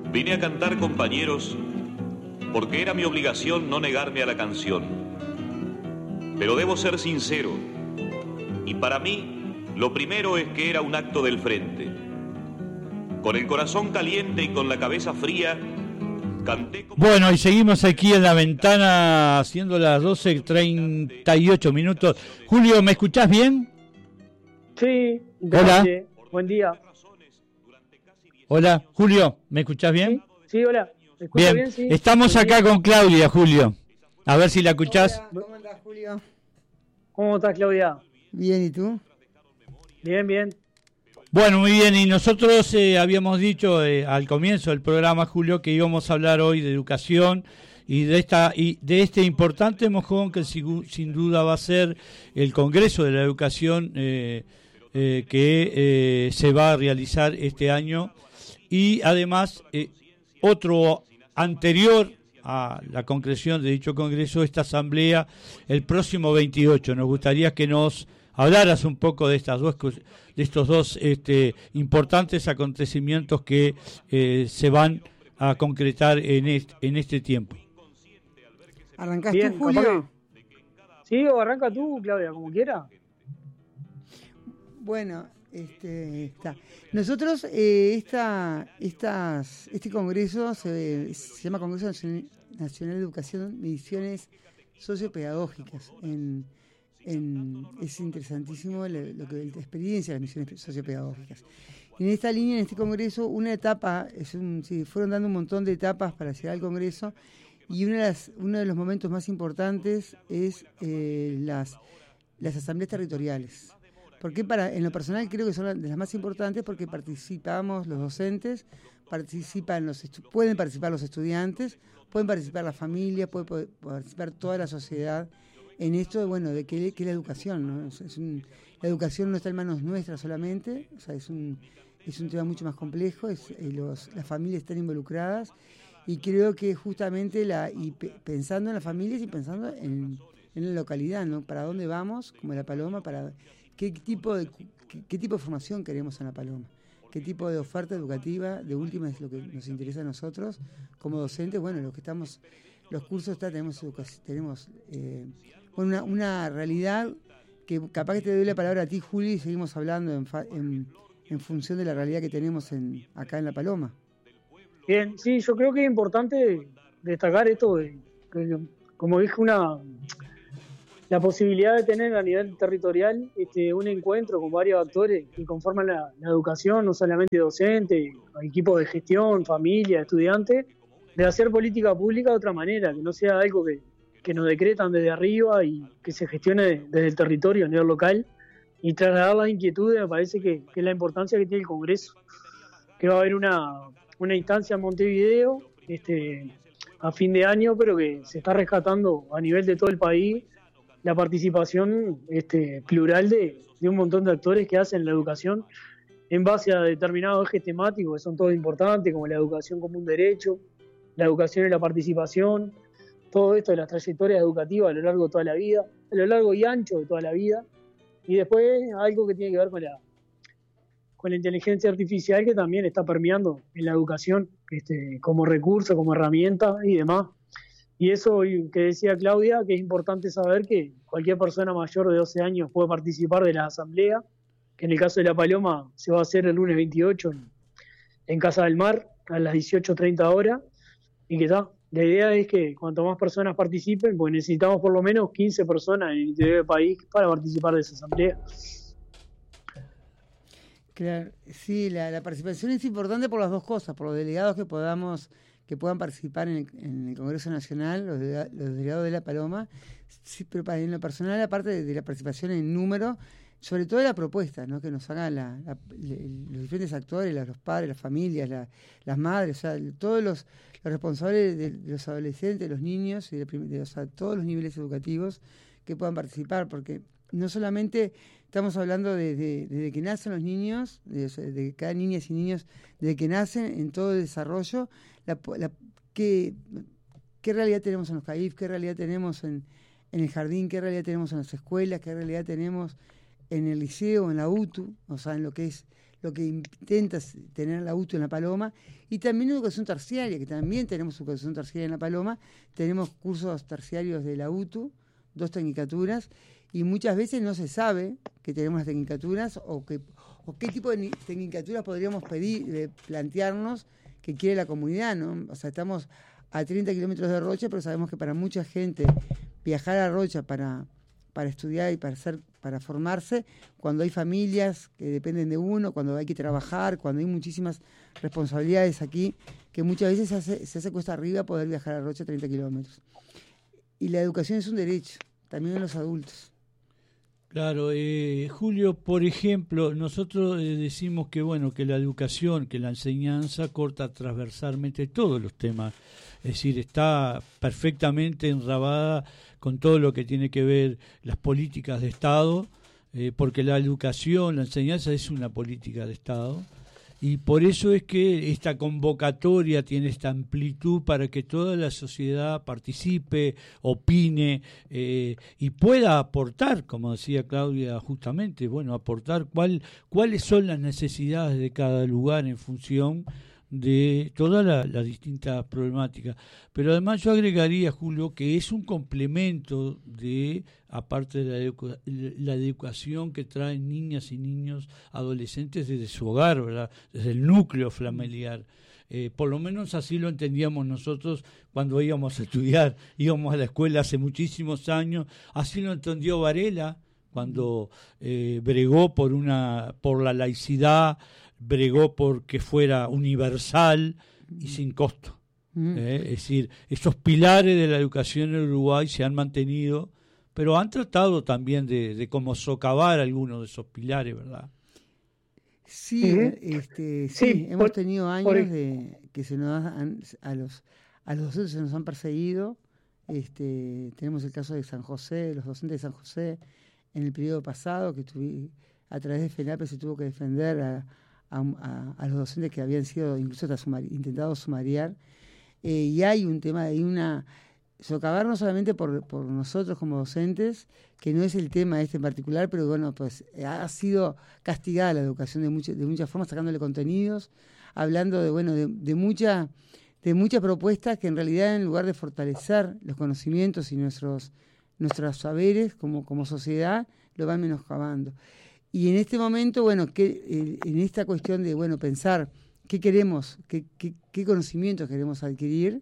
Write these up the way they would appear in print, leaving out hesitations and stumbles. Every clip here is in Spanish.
Vine a cantar, compañeros, porque era mi obligación no negarme a la canción. Pero debo ser sincero, y para mí lo primero es que era un acto del frente. Con el corazón caliente y con la cabeza fría, canté como... Bueno, y seguimos aquí en la ventana, haciendo las 12:38. Julio, ¿me escuchás bien? Sí, hola. Buen día. Hola, Julio, ¿me escuchás bien? Sí, hola. ¿Me Bien, bien? Sí. Estamos acá con Claudia, Julio. A ver si la escuchás. Hola, ¿cómo andás, Julio? ¿Cómo estás, Claudia? Bien, ¿y tú? Bien, bien. Bueno, muy bien, y nosotros habíamos dicho al comienzo del programa, Julio, que íbamos a hablar hoy de educación y de este importante mojón que sin duda va a ser el Congreso de la Educación que se va a realizar este año, y además otro anterior a la concreción de dicho Congreso, esta asamblea el próximo 28. Nos gustaría que nos hablaras un poco de estos dos importantes acontecimientos que se van a concretar en este tiempo. ¿Arrancás tú, Julio? Sí, o arranca tú, Claudia, como quiera. Bueno, está. Nosotros, este congreso se llama Congreso Nacional de Educación, Misiones Sociopedagógicas. Es interesantísimo la experiencia de las misiones sociopedagógicas. En esta línea, en este congreso, una etapa, fueron dando un montón de etapas para llegar al congreso, y uno de los momentos más importantes es las asambleas territoriales. Porque en lo personal creo que son de las más importantes, porque participamos los docentes, pueden participar los estudiantes, pueden participar las familias, puede participar toda la sociedad en esto, de que es la educación, ¿no? La educación no está en manos nuestras solamente, o sea, es un tema mucho más complejo, las familias están involucradas, y creo que justamente pensando en las familias y pensando en la localidad, ¿no? Para dónde vamos, como La Paloma, para qué tipo de formación queremos en La Paloma, qué tipo de oferta educativa, de última es lo que nos interesa a nosotros como docentes. Los cursos tenemos una realidad que capaz que te doy la palabra a ti, Juli, y seguimos hablando en función de la realidad que tenemos acá en La Paloma. Bien, sí, yo creo que es importante destacar esto como dije, la posibilidad de tener a nivel territorial un encuentro con varios actores que conforman la educación, no solamente docentes, equipos de gestión, familia, estudiantes, de hacer política pública de otra manera, que no sea algo que nos decretan desde arriba y que se gestione desde el territorio a nivel local, y trasladar las inquietudes. Me parece que es la importancia que tiene el Congreso, que va a haber una instancia en Montevideo a fin de año, pero que se está rescatando a nivel de todo el país la participación plural de un montón de actores que hacen la educación en base a determinados ejes temáticos que son todos importantes, como la educación como un derecho, la educación y la participación, todo esto de las trayectorias educativas a lo largo de toda la vida, a lo largo y ancho de toda la vida, y después algo que tiene que ver con la inteligencia artificial, que también está permeando en la educación como recurso, como herramienta y demás. Y eso que decía Claudia, que es importante saber que cualquier persona mayor de 12 años puede participar de la asamblea, que en el caso de La Paloma se va a hacer el lunes 28 en Casa del Mar a las 18:30 horas, y que la idea es que cuanto más personas participen, pues necesitamos por lo menos 15 personas en el interior del país para participar de esa asamblea. Claro, sí, la participación es importante por las dos cosas, por los delegados que puedan participar en el Congreso Nacional, los delegados de La Paloma, sí, pero en lo personal, aparte de la participación en número, sobre todo la propuesta, ¿no? Que nos hagan los diferentes actores, los padres, las familias, las madres, o sea, todos los responsables de los adolescentes, los niños, y todos los niveles educativos que puedan participar, porque no solamente estamos hablando desde que nacen los niños, de cada niña y niños, desde que nacen en todo el desarrollo, qué realidad tenemos en los CAIF, qué realidad tenemos en el jardín, qué realidad tenemos en las escuelas, qué realidad tenemos en el liceo, en la UTU, o sea, en lo que es lo que intenta es tener la UTU en La Paloma, y también educación terciaria, que también tenemos educación terciaria en La Paloma, tenemos cursos terciarios de la UTU, 2 tecnicaturas, y muchas veces no se sabe que tenemos las tecnicaturas o qué tipo de tecnicaturas podríamos pedir, plantearnos que quiere la comunidad, ¿no? O sea, estamos a 30 kilómetros de Rocha, pero sabemos que para mucha gente viajar a Rocha para estudiar y para formarse, cuando hay familias que dependen de uno, cuando hay que trabajar, cuando hay muchísimas responsabilidades aquí, que muchas veces se hace cuesta arriba poder viajar a Rocha 30 kilómetros. Y la educación es un derecho, también en los adultos. Claro, Julio, por ejemplo, nosotros decimos que bueno, que la educación, que la enseñanza corta transversalmente todos los temas, es decir, está perfectamente enrabada con todo lo que tiene que ver las políticas de Estado, porque la educación, la enseñanza es una política de Estado. Y por eso es que esta convocatoria tiene esta amplitud para que toda la sociedad participe, opine y pueda aportar, como decía Claudia justamente, bueno, aportar cuáles son las necesidades de cada lugar en función de todas las distintas problemáticas. Pero además yo agregaría, Julio, que es un complemento de, aparte de la educación que traen niñas y niños, adolescentes desde su hogar, ¿verdad? Desde el núcleo familiar. Por lo menos así lo entendíamos nosotros cuando íbamos a estudiar, íbamos a la escuela hace muchísimos años, así lo entendió Varela cuando bregó por la laicidad, bregó porque fuera universal y sin costo. Es decir, esos pilares de la educación en Uruguay se han mantenido, pero han tratado también de como socavar algunos de esos pilares, ¿verdad? Sí, hemos tenido años de que se nos a los docentes se nos han perseguido. Tenemos el caso de San José, los docentes de San José, en el periodo pasado, que a través de FENAPE se tuvo que defender a los docentes que habían sido incluso intentado sumariar. Y hay un tema, hay una socavar no solamente por nosotros como docentes, que no es el tema en particular, pero bueno, pues ha sido castigada la educación de muchas formas, sacándole contenidos, hablando de muchas propuestas que en realidad, en lugar de fortalecer los conocimientos y nuestros saberes como sociedad, lo van menoscabando. Y en este momento, bueno, en esta cuestión de pensar qué queremos, qué conocimientos queremos adquirir,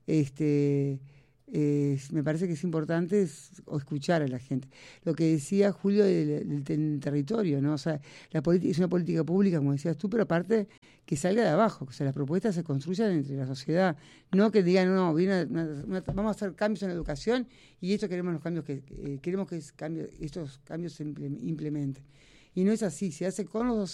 me parece que es importante escuchar a la gente. Lo que decía Julio del territorio, ¿no? O sea, la política es una política pública, como decías tú, pero aparte que salga de abajo, o sea, las propuestas se construyan entre la sociedad, no que digan, no, vamos a hacer cambios en la educación y esto queremos los cambios queremos que estos cambios se implementen. Y no es así, se hace con los